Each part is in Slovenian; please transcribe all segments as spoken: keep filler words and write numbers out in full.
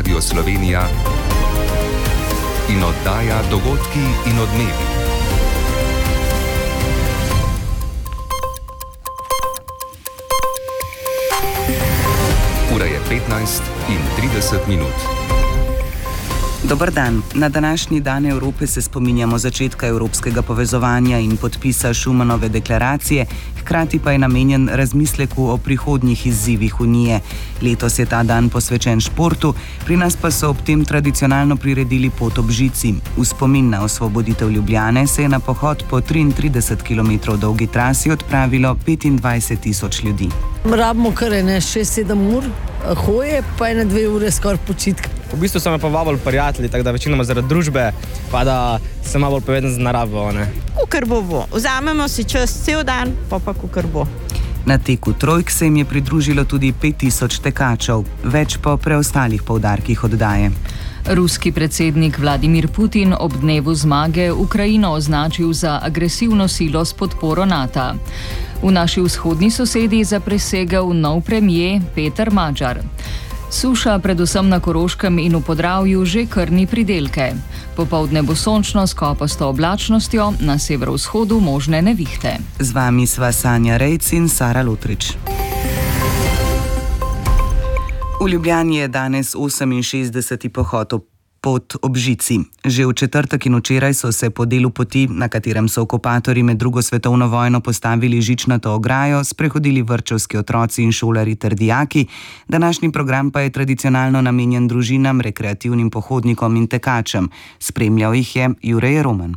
Radio Slovenija in oddaja Dogodki in odmevi. Ura je petnajst in trideset minut. Dober dan. Na današnji dan Evrope se spominjamo začetka evropskega povezovanja in podpisa Schumanove deklaracije, hkrati pa je namenjen razmisleku o prihodnjih izzivih Unije. Letos je ta dan posvečen športu, pri nas pa so ob tem tradicionalno priredili pot ob žici. V spomin na osvoboditev Ljubljane se je na pohod po triintrideset kilometrov dolgi trasi odpravilo petindvajset tisoč ljudi. Rabimo kar ene šest sedem ur hoje, pa ene dve ure skoraj počitka. V bistvu so me povabili prijatelji, tako da večinoma zaradi družbe, pa da sem malo bolj poveden z naravo. Kukar bo bo. Vzamemo si čas cel dan, pa pa kukar bo. Na teku trojk se jim je pridružilo tudi pet tisoč tekačev, več po preostalih poudarkih oddaje. Ruski predsednik Vladimir Putin ob dnevu zmage Ukrajino označil za agresivno silo s podporo Nata. V naši vzhodni sosedi zaprisegel nov premijer Peter Magyar. Suša predvsem na Koroškem in v Podravju že krni pridelke. Popoldne bo sončno s kopasto oblačnostjo, na severovzhodu možne nevihte. Z vami sva Sanja Rejc in Sara Lutrič. V Ljubljani je danes oseminšestdeseti pohod pot ob žici. Že v četrtek in včeraj so se po delu poti, na katerem so okupatorji med drugo svetovno vojno postavili žičnato ograjo, sprehodili vrtčevski otroci in šolarji ter dijaki. Današnji program pa je tradicionalno namenjen družinam, rekreativnim pohodnikom in tekačem. Spremljal jih je Jure Roman.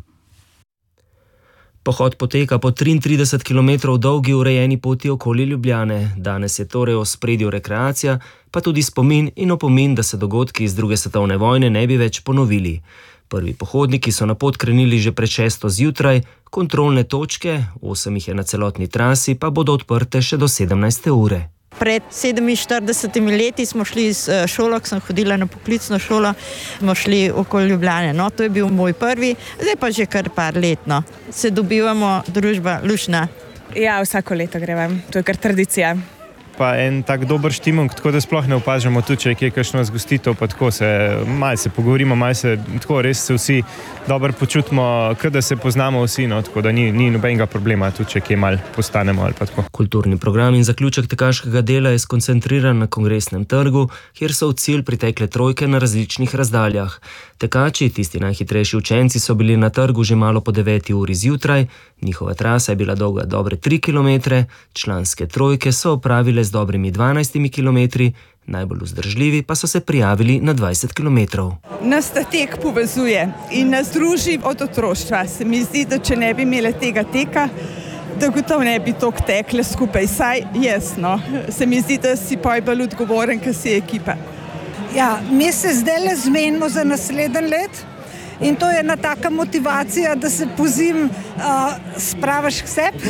Pohod poteka po triintrideset kilometrov dolgi urejeni poti okoli Ljubljane. Danes je torej v ospredju rekreacija, pa tudi spomin in opomin, da se dogodki iz druge svetovne vojne ne bi več ponovili. Prvi pohodniki so na pot krenili že pred šesto zjutraj, kontrolne točke, osem jih je na celotni trasi, pa bodo odprte še do sedemnajste ure. Pred sedeminštiridesetimi leti smo šli iz šolo, ko sem hodila na poklicno šolo, smo šli okoli Ljubljane. No, to je bil moj prvi, zdaj pa že kar par let. No. Se dobivamo družba lušna. Ja, vsako leto grevem, to je kar tradicija. Pa en tak dober štimung, tako da sploh ne opažamo tudi, če je kje kakšno zgostitev, pa tako se malo se pogovorimo, malo se, tako res se vsi dobro počutimo, kot da se poznamo vsi, no, tako da ni, ni nobenega problema, tudi če kje malo postanemo ali pa tako. Kulturni program in zaključek tekaškega dela je skoncentriran na Kongresnem trgu, kjer so v cilj pritekle trojke na različnih razdaljah. Tekači, tisti najhitrejši učenci, so bili na trgu že malo po deveti uri zjutraj, njihova trasa je bila dolga dobre tri kilometre, članske trojke so opravile z dobrimi dvanajstimi kilometri, najbolj vzdržljivi pa so se prijavili na dvajset kilometrov. Nas ta tek povezuje in nas druži od otroštva. Se mi zdi, da če ne bi imeli tega teka, da gotovo ne bi toliko tekle skupaj. Saj jasno. Se mi zdi, da si poj bolj odgovoren, ker si ekipa. Ja, mi se zdaj le zmenimo za naslednji let in to je ena taka motivacija, da se pozim uh, spravaš k sebi.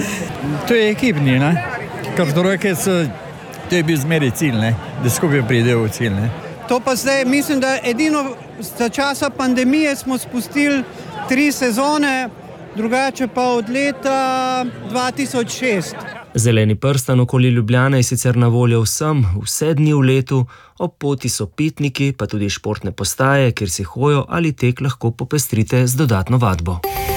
To je ekipni, ne? Ker trojke so, to je bil zmeri cilj, ne? Da skupaj pridejo v cilj. Ne? To pa zdaj, mislim, da edino za časa pandemije smo spustili tri sezone, drugače pa od leta dva tisoč šest. Zeleni prstan okoli Ljubljane je sicer na voljo vsem, vse dni v letu, ob poti so pitniki, pa tudi športne postaje, kjer si hojo ali tek lahko popestrite z dodatno vadbo.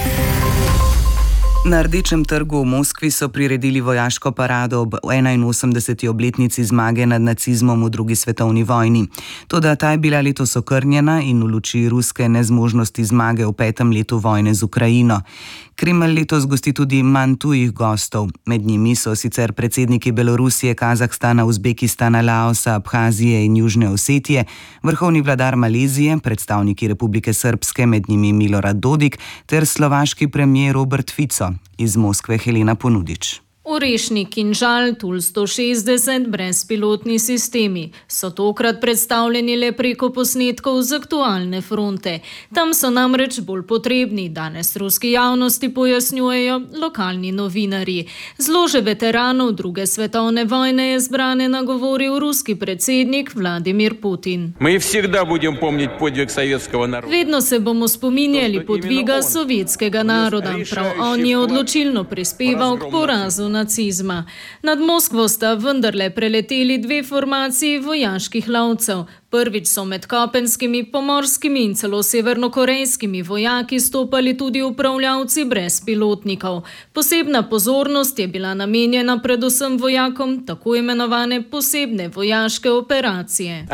Na Rdečem trgu v Moskvi so priredili vojaško parado ob enainosemdeseti obletnici zmage nad nacizmom v drugi svetovni vojni. Toda ta je bila letos okrnjena in v luči ruske nezmožnosti zmage v petem letu vojne z Ukrajino. Kremelj letos gosti tudi manj tujih gostov. Med njimi so sicer predsedniki Belorusije, Kazahstana, Uzbekistana, Laosa, Abhazije in Južne Osetije, vrhovni vladar Malezije, predstavniki Republike Srpske, med njimi Milorad Dodik, ter slovaški premijer Robert Fico. Iz Moskve Helena Ponudič. Orešnik in Žal Tul sto šestdeset brezpilotni sistemi so tokrat predstavljeni le preko posnetkov z aktualne fronte. Tam so namreč bolj potrebni, danes ruski javnosti pojasnjujejo lokalni novinarji. Zlože veteranov druge svetovne vojne je zbrane nagovoril ruski predsednik Vladimir Putin. Vedno se bomo spominjali podviga sovjetskega naroda, prav on je odločilno prispeval k porazu nacizma. Nad Moskvo sta vendarle preleteli dve formaciji vojaških lovcev. Prvič so med kopenskimi, pomorskimi in celo severnokorejskimi vojaki stopali tudi upravljavci brez pilotnikov. Posebna pozornost je bila namenjena predvsem vojakom tako imenovane posebne vojaške operacije.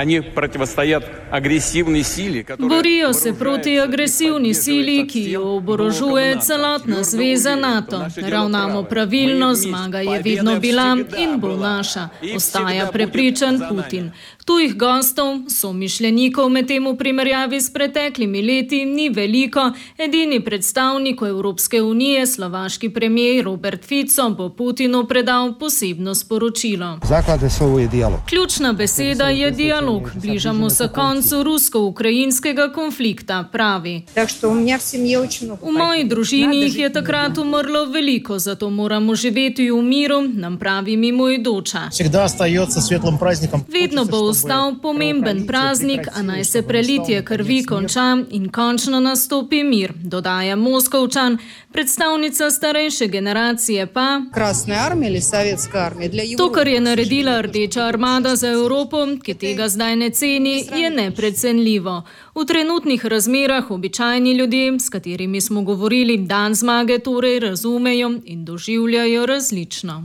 Borijo se proti agresivni sili, ki jo oborožuje celotna zveza NATO. Ravnamo pravilno, zmaga je vedno bila in bo naša, ostaja prepričan Putin. Tujih gostov, somišljenikov medtem v primerjavi s preteklimi leti ni veliko. Edini predstavnik Evropske unije, slovaški premijer Robert Fico, bo Putinu predal posebno sporočilo. Ključna beseda je dialog. Bližamo se koncu rusko-ukrajinskega konflikta, pravi. V moji družini jih je takrat umrlo veliko, zato moramo živeti v miru, nam pravi mimoidoča. Vedno bo ostal pomemben praznik, a naj se prelitje krvi konča in končno nastopi mir, dodaja Moskovčan. Predstavnica starejše generacije pa: To, kar je naredila Rdeča armada za Evropo, ki tega zdaj ne ceni, je neprecenljivo. V trenutnih razmerah običajni ljudje, s katerimi smo govorili, dan zmage torej razumejo in doživljajo različno.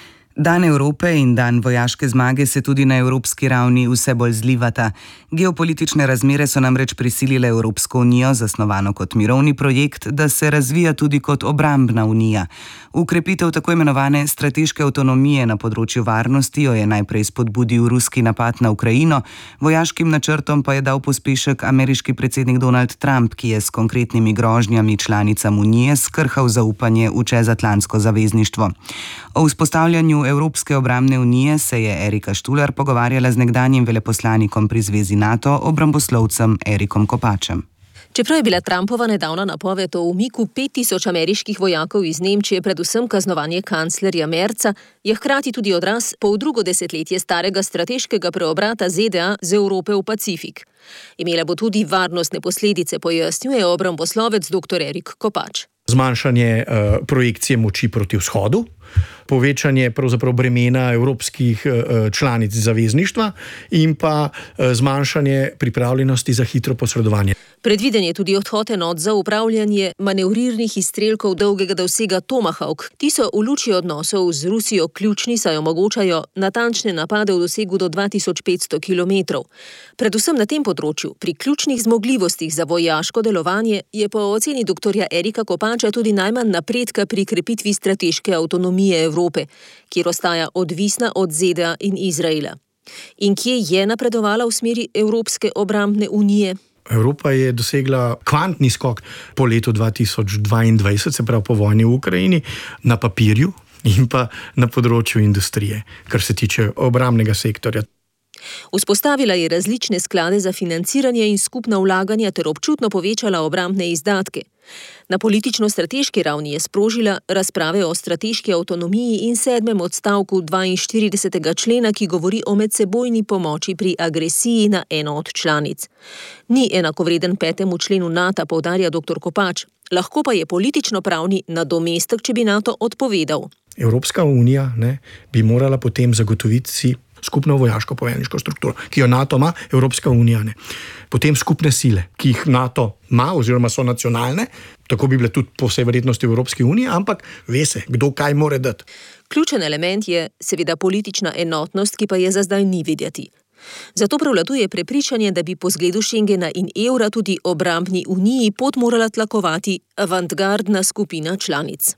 Dan Evrope in dan vojaške zmage se tudi na evropski ravni vse bolj zlivata. Geopolitične razmere so namreč prisilile Evropsko unijo, zasnovano kot mirovni projekt, da se razvija tudi kot obrambna unija. Ukrepitev tako imenovane strateške avtonomije na področju varnosti jo je najprej spodbudil ruski napad na Ukrajino, vojaškim načrtom pa je dal pospešek ameriški predsednik Donald Trump, ki je s konkretnimi grožnjami članicam unije skrhal zaupanje v čezatlantsko zavezništvo. O vzpostavljanju Evropske obrambne unije se je Erika Štular pogovarjala z nekdanjim veleposlanikom pri zvezi NATO, obramboslovcem Erikom Kopačem. Čeprav je bila Trumpova nedavna napoved o umiku pet tisoč ameriških vojakov iz Nemčije predvsem kaznovanje kanclerja Merza, je hkrati tudi odraz pol drugo desetletje starega strateškega preobrata Z D A z Evrope v Pacifik. Imela bo tudi varnostne posledice, pojasnjuje obramboslovec dr. Erik Kopač. Zmanjšanje uh, projekcije moči proti vzhodu, povečanje pravzaprav bremena evropskih uh, članic zavezništva in pa uh, zmanjšanje pripravljenosti za hitro posredovanje. Predviden je tudi odhod enot za upravljanje manevrirnih izstrelkov dolgega dosega Tomahawk. Ti so v luči odnosov z Rusijo ključni, saj omogočajo natančne napade v dosegu do dva tisoč petsto kilometrov. Predvsem na tem področju, pri ključnih zmogljivostih za vojaško delovanje, je po oceni dr. Erika Kopača tudi najmanj napredka pri krepitvi strateške avtonomije Evrope, kjer ostaja odvisna od Z D A in Izraela. In kje je napredovala v smeri Evropske obrambne unije? Evropa je dosegla kvantni skok po letu dva tisoč dvaindvajset, se pravi po vojni v Ukrajini, na papirju in pa na področju industrije, kar se tiče obrambnega sektorja. Vzpostavila je različne sklade za financiranje in skupna vlaganja ter občutno povečala obrambne izdatke. Na politično-strateški ravni je sprožila razprave o strateški avtonomiji in sedmem odstavku dvainštiridesetega člena, ki govori o medsebojni pomoči pri agresiji na eno od članic. Ni enakovreden petemu členu NATO, poudarja dr. Kopač, lahko pa je politično-pravni nadomestek, če bi NATO odpovedal. Evropska unija ne, bi morala potem zagotoviti si skupno vojaško poveljniško strukturo, ki jo NATO ima, Evropska unija ne. Potem skupne sile, ki jih NATO ima oziroma so nacionalne, tako bi bile tudi po vsej verjetnosti v Evropski uniji, ampak ve se, kdo kaj more dati. Ključen element je seveda politična enotnost, ki pa je za zdaj ni videti. Zato prevladuje prepričanje, da bi po zgledu Schengena in evra tudi obrambni uniji pot morala tlakovati avantgardna skupina članic.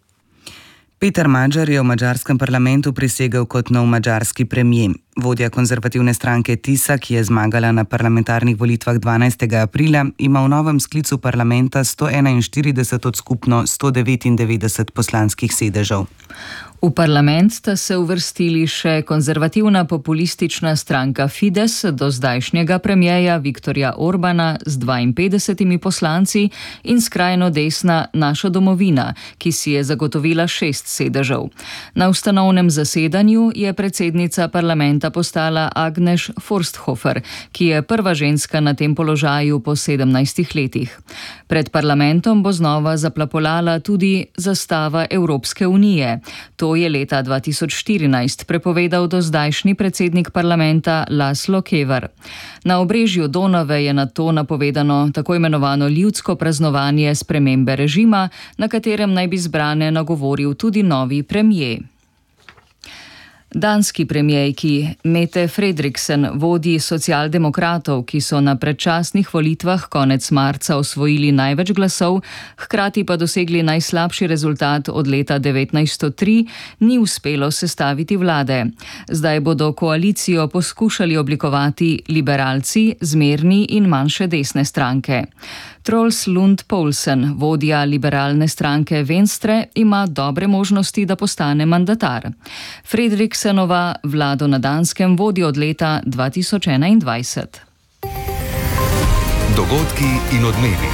Peter Magyar je v madžarskem parlamentu prisegel kot nov madžarski premijer. Vodja konzervativne stranke Tisa, ki je zmagala na parlamentarnih volitvah dvanajstega aprila, ima v novem sklicu parlamenta sto enainštirideset od skupno sto devetindevetdeset poslanskih sedežev. V parlament sta se uvrstili še konzervativna populistična stranka Fides do zdajšnjega premijeja Viktorja Orbana z dvainpetdesetimi poslanci in skrajno desna Naša domovina, ki si je zagotovila šest sedežev. Na ustanovnem zasedanju je predsednica parlamenta postala Agnes Forsthofer, ki je prva ženska na tem položaju po sedemnajstih letih. Pred parlamentom bo znova zaplapolala tudi zastava Evropske unije. To To je leta dva tisoč štirinajst prepovedal dozdajšnji predsednik parlamenta Laszlo Kevar. Na obrežju Donave je nato napovedano tako imenovano ljudsko praznovanje spremembe režima, na katerem naj bi zbrane nagovoril tudi novi premijer. Danski premijejki Mette Frederiksen, vodji socialdemokratov, ki so na predčasnih volitvah konec marca osvojili največ glasov, hkrati pa dosegli najslabši rezultat od leta devetnajststo tri, ni uspelo sestaviti vlade. Zdaj bodo koalicijo poskušali oblikovati liberalci, zmerni in manjše desne stranke. Troels Lund Poulsen, vodja liberalne stranke Venstre, ima dobre možnosti, da postane mandatar. Frederiksenova vlado na Danskem vodi od leta dva tisoč enaindvajset. Dogodki in odmevi.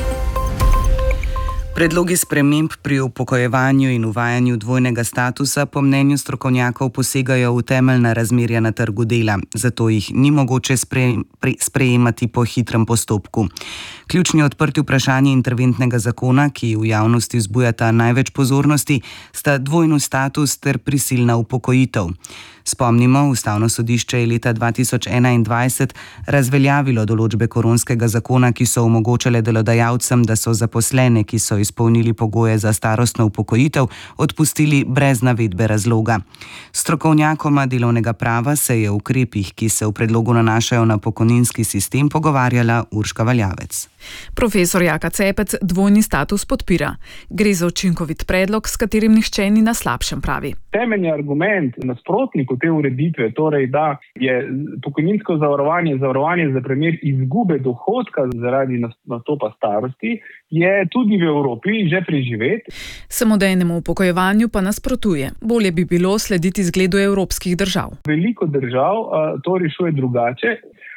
Predlogi sprememb pri upokojevanju in uvajanju dvojnega statusa po mnenju strokovnjakov posegajo v temeljna razmerja na trgu dela, zato jih ni mogoče sprejemati po hitrem postopku. Ključni odprti vprašanji interventnega zakona, ki v javnosti vzbujata največ pozornosti, sta dvojni status ter prisilna upokojitev. Spomnimo, Ustavno sodišče je leta dva tisoč enaindvajset razveljavilo določbe koronskega zakona, ki so omogočale delodajalcem, da so zaposlene, ki so izpolnili pogoje za starostno upokojitev, odpustili brez navedbe razloga. Strokovnjakoma delovnega prava se je o ukrepih, ki se v predlogu nanašajo na pokojninski sistem, pogovarjala Urška Valjavec. Profesor Jaka Cepec dvojni status podpira. Gre za učinkovit predlog, s katerim nihče ni na slabšem, pravi. Temeljni argument nasprotniku te ureditve, torej da je pokojninsko zavarovanje zavarovanje za primer izgube dohodka zaradi nastopa starosti, je tudi v Evropi že preživet. Samodejnemu upokojevanju pa nasprotuje. Bolje bi bilo slediti zgledu evropskih držav. Veliko držav uh, to rešuje drugače,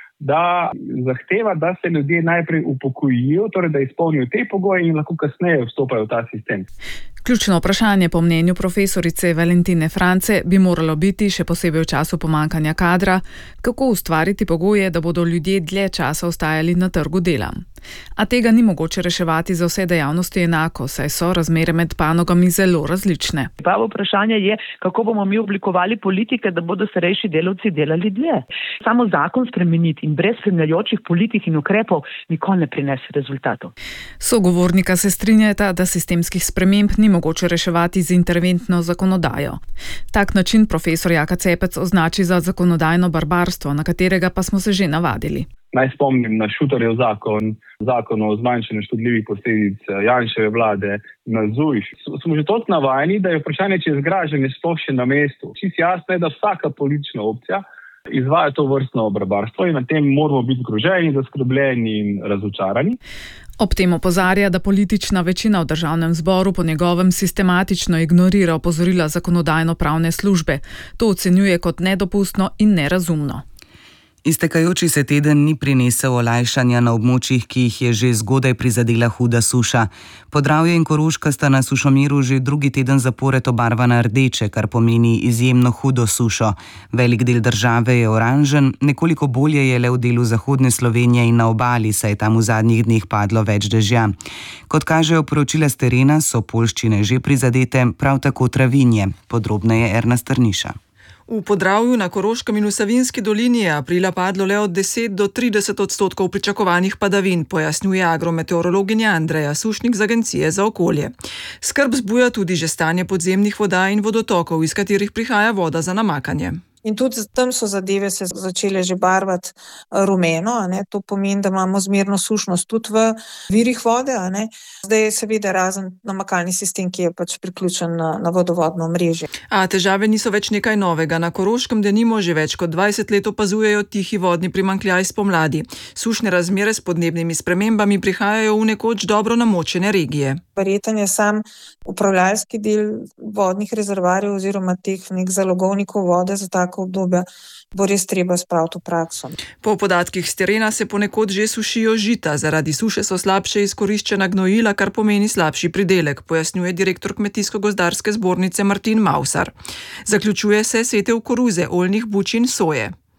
da zahteva, da se ljudje najprej upokojijo, torej da izpolnijo te pogoje in lahko kasneje vstopajo v ta sistem. Ključno vprašanje po mnenju profesorice Valentine France bi moralo biti, še posebej v času pomanjkanja kadra, kako ustvariti pogoje, da bodo ljudje dlje časa ostajali na trgu dela. A tega ni mogoče reševati za vse dejavnosti enako, saj so razmere med panogami zelo različne. Pravo vprašanje je, kako bomo mi oblikovali politike, da bodo starejši delavci delali dlje. Samo zakon spremeniti in brez spremljajočih politik in ukrepov nikoli ne prinese rezultatov. Sogovornika se strinjata, da sistemskih sprememb ni mogoče reševati z interventno zakonodajo. Tak način profesor Jaka Cepec označi za zakonodajno barbarstvo, na katerega pa smo se že navadili. Naj spomnim na Šutarjev zakon, zakon o zmanjšanju škodljivih posledic Janševe vlade, na ZUJF. Smo že toliko navajeni, da je vprašanje, če je zgražanje sploh še na mestu. Čisto jasno je, da vsaka politična opcija izvaja to vrstno barbarstvo in na tem moramo biti zgroženi, zaskrbljeni in razočarani. Ob tem opozarja, da politična večina v državnem zboru po njegovem sistematično ignorira opozorila zakonodajno-pravne službe. To ocenjuje kot nedopustno in nerazumno. Iztekajoči se teden ni prinesel olajšanja na območjih, ki jih je že zgodaj prizadela huda suša. Podravje in Koroška sta na sušomiru že drugi teden zapored obarvana rdeče, kar pomeni izjemno hudo sušo. Velik del države je oranžen, nekoliko bolje je le v delu zahodne Slovenije in na obali, saj je tam v zadnjih dneh padlo več dežja. Kot kažejo poročila s terena, so poljščine že prizadete, prav tako travinje. Podrobneje Erna Strniša. V Podravju, na Koroškem in v Savinjski dolini je aprila padlo le od deset do trideset odstotkov pričakovanih padavin, pojasnjuje agrometeorologinja Andreja Sušnik z Agencije za okolje. Skrb zbuja tudi že stanje podzemnih voda in vodotokov, iz katerih prihaja voda za namakanje. In tudi tam so zadeve se začele že barvati rumeno, a ne? To pomeni, da imamo zmerno sušnost tudi v virih vode. A ne? Zdaj je seveda razen namakalni sistem, ki je pač priključen na, na vodovodno omrežje. A težave niso več nekaj novega. Na Koroškem denimo že več kot dvajset let opazujejo tihi vodni primanjkljaj spomladi. Sušne razmere s podnebnimi spremembami prihajajo v nekoč dobro namočene regije. Verjeten je sam upravljalski del vodnih rezervarjev oziroma teh nek zalogovnikov vode za tako obdobje bo res treba spraviti v prakso. Po podatkih s terena se ponekod že sušijo žita, zaradi suše so slabše izkoriščena gnojila, kar pomeni slabši pridelek, pojasnjuje direktor Kmetijsko-gozdarske zbornice Martin Mausar. Zaključuje se setev koruze, oljnih buč in soje.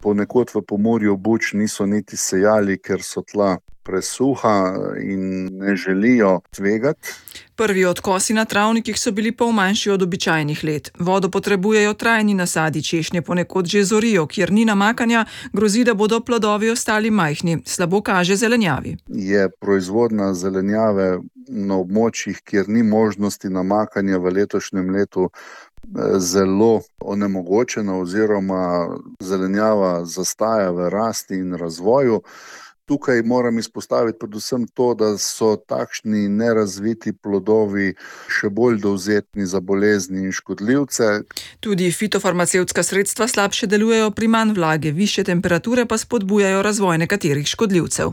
ponekod v Pomurju buč niso niti sejali, ker so tla presuha in ne želijo tvegati. Prvi odkosi na travnikih so bili pol manjši od običajnih let. Vodo potrebujejo trajni nasadi, češnje ponekod že zorijo, kjer ni namakanja, grozi, da bodo plodovi ostali majhni. Slabo kaže zelenjavi. Je proizvodnja zelenjave na območjih, kjer ni možnosti namakanja v letošnjem letu, zelo onemogočena oziroma zelenjava zastaja v rasti in razvoju. Tukaj moram izpostaviti predvsem to, da so takšni nerazviti plodovi še bolj dovzetni za bolezni in škodljivce. Tudi fitofarmacevtska sredstva slabše delujejo pri manj vlage, višje temperature pa spodbujajo razvoj nekaterih škodljivcev.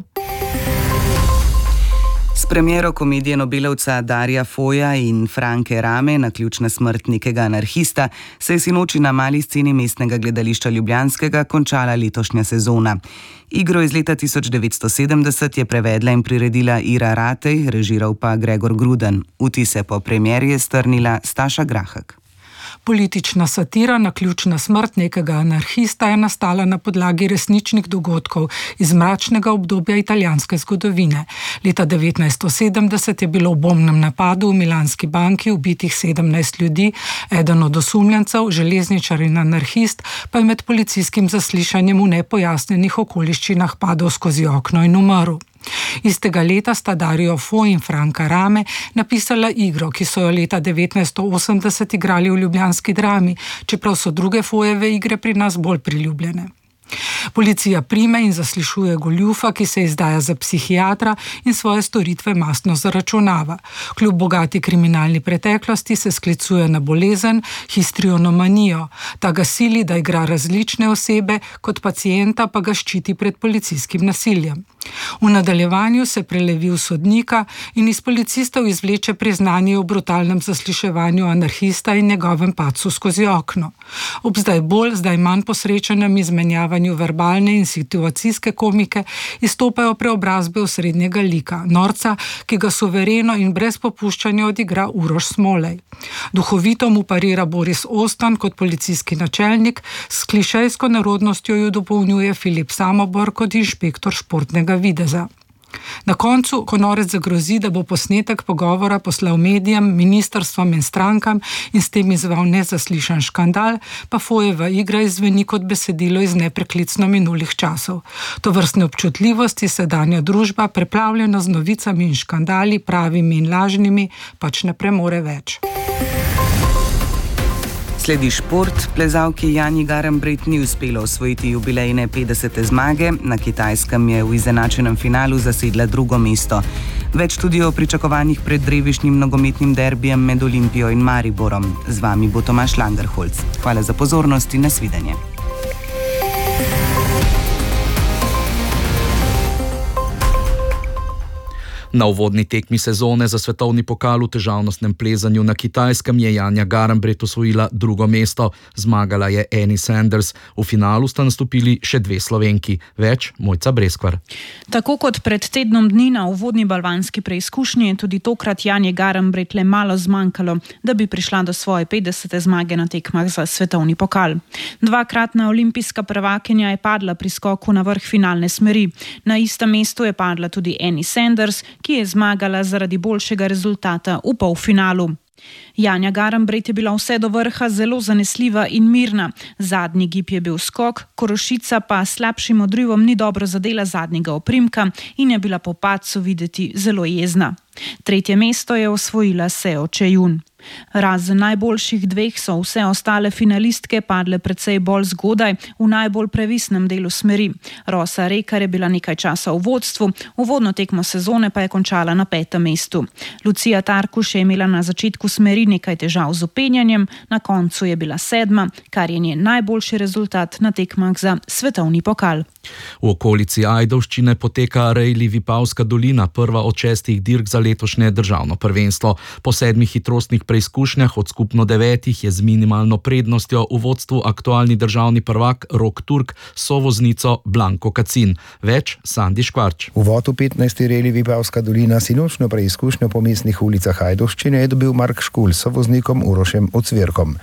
S premiero komedije nobelovca Darija Foja in Franke Rame, naključna smrt nekega anarhista, se je sinoči na mali sceni Mestnega gledališča ljubljanskega končala letošnja sezona. Igro iz leta tisoč devetsto sedemdeset je prevedla in priredila Ira Ratej, režiral pa Gregor Gruden. Vtise po premieri je strnila Staša Grahek. Politična satira Naključna smrt nekega anarhista je nastala na podlagi resničnih dogodkov iz mračnega obdobja italijanske zgodovine. Leta devetnajststo sedemdeset je bilo v bombnem napadu v Milanski banki ubitih sedemnajst ljudi, eden od osumljencev, železničar in anarhist, pa je med policijskim zaslišanjem v nepojasnjenih okoliščinah padel skozi okno in umrl. Istega leta sta Dario Fo in Franka Rame napisala igro, ki so jo leta devetnajststo osemdeset igrali v ljubljanski Drami, čeprav so druge Fojeve igre pri nas bolj priljubljene. Policija prime in zaslišuje goljufa, ki se izdaja za psihiatra in svoje storitve mastno zaračunava. Kljub bogati kriminalni preteklosti se sklicuje na bolezen, histrionomanijo. Ta ga sili, da igra različne osebe, kot pacienta pa ga ščiti pred policijskim nasiljem. V nadaljevanju se prelevi v sodnika in iz policistov izvleče priznanje o brutalnem zasliševanju anarhista in njegovem padcu skozi okno. Ob zdaj bolj, zdaj manj posrečenem izmenjavanju verbalne in situacijske komike izstopajo preobrazbe osrednjega lika, norca, ki ga suvereno in brez popuščanja odigra Uroš Smolej. Duhovito mu parira Boris Ostan kot policijski načelnik, s klišejsko nerodnostjo jo dopolnjuje Filip Samobor kot inšpektor športnega videza. Na koncu, ko norec zagrozi, da bo posnetek pogovora poslal medijem, ministrstvom in strankam in s tem izval nezaslišan škandal, pa Fojeva igra izveni kot besedilo iz nepreklicno minulih časov. Tovrstne občutljivosti sedanja družba, preplavljena z novicami in škandali, pravimi in lažnimi, pač ne premore več. Sledi šport. Plezalki Janji Garnbret ni uspelo osvojiti jubilejne petdesete zmage, na Kitajskem je v izenačenem finalu zasedla drugo mesto. Več tudi o pričakovanjih pred drevišnjim nogometnim derbijem med Olimpijo in Mariborom. Z vami bo Tomaž Langerholc. Hvala za pozornost in nasvidenje. Na uvodni tekmi sezone za svetovni pokal v težavnostnem plezanju na Kitajskem je Janja Garnbret osvojila drugo mesto. Zmagala je Annie Sanders. V finalu sta nastopili še dve Slovenki. Več Mojca Breskvar. Tako kot pred tednom dni na uvodni balvanski preizkušnji je tudi tokrat Janji Garnbret le malo zmanjkalo, da bi prišla do svoje petdesete zmage na tekmah za svetovni pokal. Dvakratna olimpijska prvakinja je padla pri skoku na vrh finalne smeri. Na istem mestu je padla tudi Annie Sanders, ki je zmagala zaradi boljšega rezultata v polfinalu. Janja Garnbret je bila vse do vrha zelo zanesljiva in mirna. Zadnji gib je bil skok, Korošica pa s slabšim odrivom ni dobro zadela zadnjega oprimka in je bila po padcu videti zelo jezna. Tretje mesto je osvojila Seo Chejun. Razen najboljših dveh so vse ostale finalistke padle precej bolj zgodaj, v najbolj previsnem delu smeri. Rosa Rekar je bila nekaj časa v vodstvu, uvodno tekmo sezone pa je končala na petem mestu. Lucija Tarkuš je imela na začetku smeri nekaj težav z upenjanjem, na koncu je bila sedma, kar je njen najboljši rezultat na tekmah za svetovni pokal. V okolici Ajdovščine poteka Rejli Vipavska dolina, prva od šestih dirk za letošnje državno prvenstvo. Po sedmih hitrostnih preizkušnjah od skupno devetih je z minimalno prednostjo v vodstvu aktualni državni prvak Rok Turk s sovoznico Blanko Kacin. Več Sandi Škvarč. Uvod v petnajsti Rejli Vipavska dolina sinočno preizkušnjo po mestnih ulicah Ajdovščine je dobil Mark Škulj s sovoznikom Urošem Ocvirkom.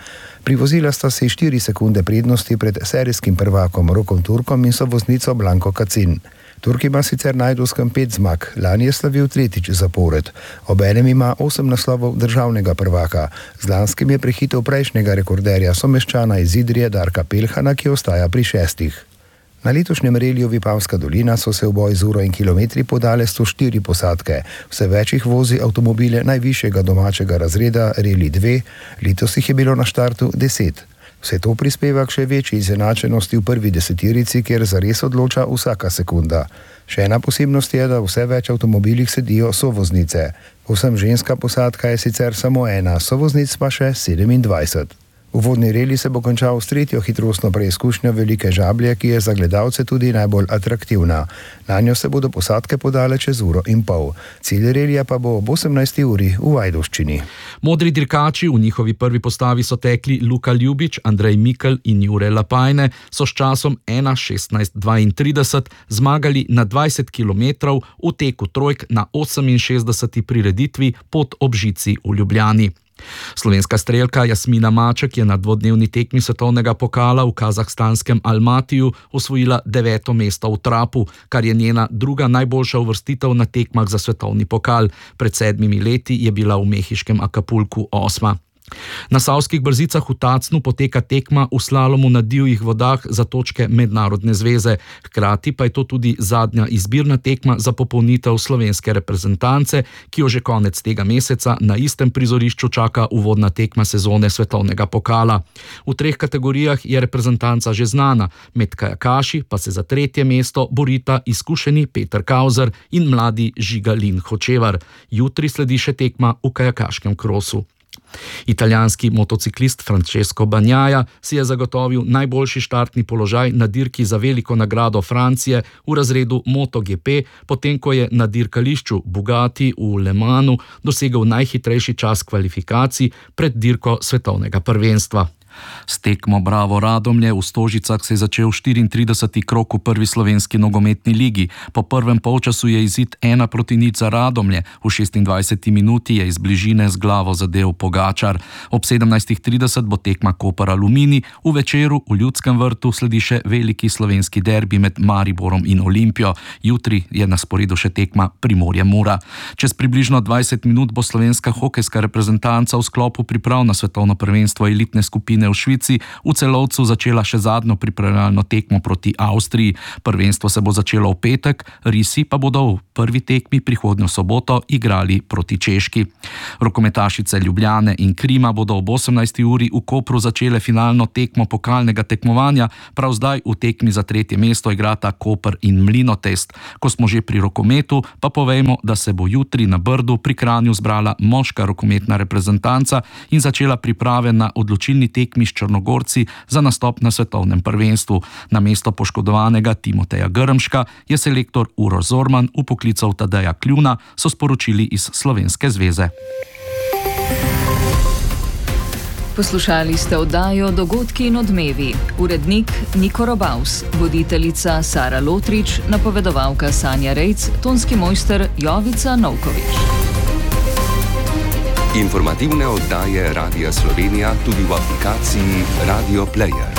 Privozila sta si štiri sekunde prednosti pred serijskim prvakom Rokom Turkom in sovoznico Blanko Kacin. Turk ima sicer na Ajdovskem pet zmag, lani je slavil tretjič zapored. Obenem ima osem naslovov državnega prvaka. Z lanskim je prehitel prejšnjega rekorderja Someščana iz Idrije Darka Pelhana, ki ostaja pri šestih. Na letošnjem reliju Vipavska dolina so se v boj z uro in kilometri podale sto štiri posadke. Vse več jih vozi avtomobile najvišjega domačega razreda Reli dve, letos jih je bilo na štartu deset. Vse to prispeva k še večji izenačenosti v prvi desetirici, kjer zares odloča vsaka sekunda. Še ena posebnost je, da vse več avtomobilih sedijo sovoznice. Povsem ženska posadka je sicer samo ena, sovoznic pa še sedemindvajset. Uvodni reli se bo končal s tretjo hitrostno preizkušnjo Velike Žablje, ki je za gledalce tudi najbolj atraktivna. Na njo se bodo posadke podale čez uro in pol. Cilj relija pa bo ob osemnajsti uri v Ajdovščini. Modri dirkači v njihovi prvi postavi so tekli Luka Ljubič, Andrej Mikl in Jure Lapajne, so s časom ena šestnajst dvaintrideset zmagali na dvajset kilometrov v teku trojk na oseminšestdeseti prireditvi Pot ob žici v Ljubljani. Slovenska strelka Jasmina Maček je na dvodnevni tekmi svetovnega pokala v kazahstanskem Almatiju osvojila deveto mesto v trapu, kar je njena druga najboljša uvrstitev na tekmah za svetovni pokal. Pred sedmimi leti je bila v mehiškem Acapulcu osma. Na Savskih Brzicah v Tacnu poteka tekma v slalomu na divjih vodah za točke mednarodne zveze. Hkrati pa je to tudi zadnja izbirna tekma za popolnitev slovenske reprezentance, ki jo že konec tega meseca na istem prizorišču čaka uvodna tekma sezone svetovnega pokala. V treh kategorijah je reprezentanca že znana, med kajakaši pa se za tretje mesto borita izkušeni Peter Kauzer in mladi Žiga Lin Hočevar. Jutri sledi še tekma v kajakaškem krosu. Italijanski motociklist Francesco Bagnaia si je zagotovil najboljši štartni položaj na dirki za veliko nagrado Francije v razredu MotoGP, potem ko je na dirkališču Bugatti v Le Mansu dosegel najhitrejši čas kvalifikacij pred dirko svetovnega prvenstva. S tekmo Bravo Radomlje v Stožicah se je začel štiriintrideseti krog v prvi slovenski nogometni ligi. Po prvem polčasu je izid ena proti nič za Radomlje. V šestindvajseti minuti je iz bližine z glavo zadel Pogačar. Ob sedemnajst trideset bo tekma Koper Aluminij, v večeru v Ljudskem vrtu sledi še veliki slovenski derbi med Mariborom in Olimpijo. Jutri je na sporedu še tekma Primorje Mura. Čez približno dvajset minut bo slovenska hokejska reprezentanca v sklopu priprav na svetovno prvenstvo elitne skupine v Švici v Celovcu začela še zadnjo pripravljalno tekmo proti Avstriji. Prvenstvo se bo začelo v petek, risi pa bodo v prvi tekmi prihodnjo soboto igrali proti Češki. Rokometašice Ljubljane in Krima bodo ob osemnajsti uri v Kopru začele finalno tekmo pokalnega tekmovanja, prav zdaj v tekmi za tretje mesto igrata Koper in Mlinotest. Ko smo že pri rokometu, pa povejmo, da se bo jutri na Brdu pri Kranju zbrala moška rokometna reprezentanca in začela priprave na odločilni tekmi s Črnogorci za nastop na svetovnem prvenstvu. Na mesto poškodovanega Timoteja Grmška je selektor Uroš Zorman upoklical Tadeja Kljuna, so sporočili iz Slovenske zveze. Poslušali ste oddajo Dogodki in odmevi. Urednik Niko Robaus, voditeljica Sara Lotrič, napovedovalka Sanja Rejc, tonski mojster Jovica Novkovič. Informativne oddaje Radia Slovenija tudi v aplikaciji Radio Player.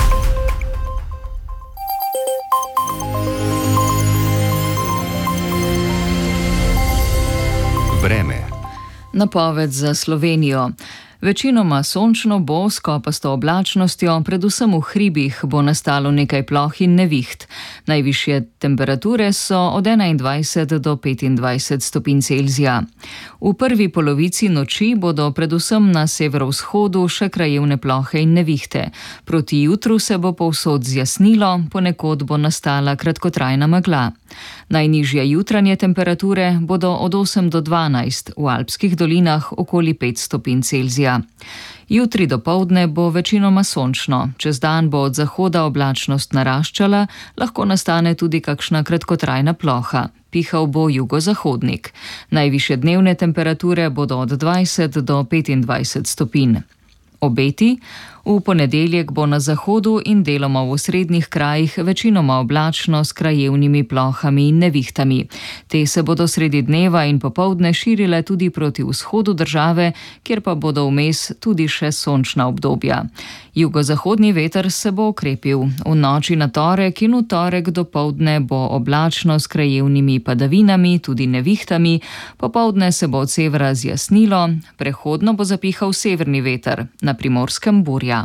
Vreme. Napoved za Slovenijo. Večinoma sončno bo, s kopasto oblačnostjo, predvsem v hribih bo nastalo nekaj ploh in neviht. Najvišje temperature so od enaindvajset do petindvajset stopinj Celzija. V prvi polovici noči bodo predvsem na severovzhodu še krajevne plohe in nevihte. Proti jutru se bo povsod zjasnilo, ponekod bo nastala kratkotrajna megla. Najnižje jutranje temperature bodo od osem do dvanajst, v alpskih dolinah okoli pet stopinj Celzija. Jutri dopoldne bo večinoma sončno, čez dan bo od zahoda oblačnost naraščala, lahko nastane tudi kakšna kratkotrajna ploha. Pihal bo jugozahodnik. Najvišje dnevne temperature bodo od dvajset do petindvajset stopinj. Obeti: V ponedeljek bo na zahodu in deloma v osrednjih krajih večinoma oblačno s krajevnimi plohami in nevihtami. Te se bodo sredi dneva in popoldne širile tudi proti vzhodu države, kjer pa bodo vmes tudi še sončna obdobja. Jugozahodni veter se bo okrepil. V noči na torek in v torek dopoldne bo oblačno s krajevnimi padavinami, tudi nevihtami, popoldne se bo od severa zjasnilo, prehodno bo zapihal severni veter, na Primorskem burja.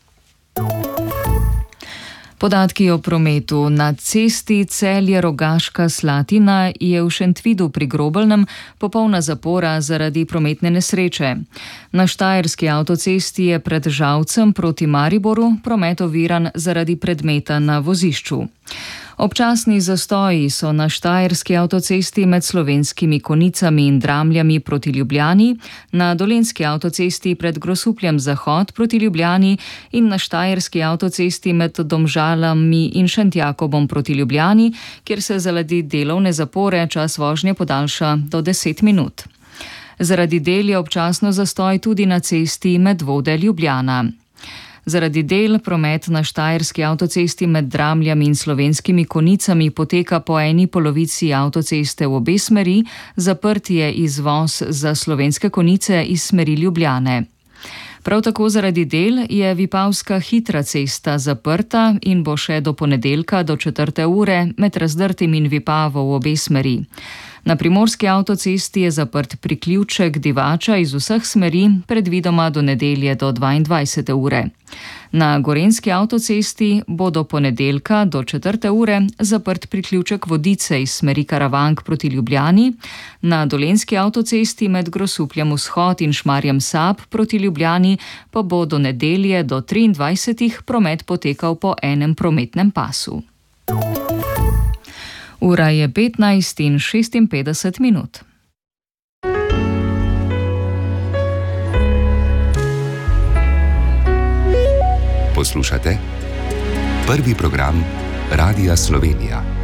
Podatki o prometu. Na cesti Celje-Rogaška Slatina je v Šentvidu pri Grobelnem popolna zapora zaradi prometne nesreče. Na Štajerski avtocesti je pred Žalcem proti Mariboru promet oviran zaradi predmeta na vozišču. Občasni zastoji so na Štajerski avtocesti med Slovenskimi Konicami in Dramljami proti Ljubljani, na Dolenjski avtocesti pred Grosupljem zahod proti Ljubljani in na Štajerski avtocesti med Domžalami in Šentjakobom proti Ljubljani, kjer se zaradi delovne zapore čas vožnje podaljša do deset minut. Zaradi del je občasno zastoj tudi na cesti Medvode-Ljubljana. Zaradi del promet na Štajerski avtocesti med Dramljami in Slovenskimi Konicami poteka po eni polovici avtoceste v obe smeri, zaprt je izvoz za Slovenske Konice iz smeri Ljubljane. Prav tako zaradi del je Vipavska hitra cesta zaprta in bo še do ponedeljka do četrte ure med Razdrtim in Vipavo v obe smeri. Na Primorski avtocesti je zaprt priključek Divača iz vseh smeri, predvidoma do nedelje do dvaindvajsete ure. Na Gorenjski avtocesti bo do ponedeljka do četrte ure zaprt priključek Vodice iz smeri Karavank proti Ljubljani, na Dolenjski avtocesti med Grosupljem vzhod in Šmarjem Sab proti Ljubljani pa bo do nedelje do triindvajsetih promet potekal po enem prometnem pasu. Ura je petnajst in šestinpetdeset minut. Poslušate prvi program Radia Slovenija.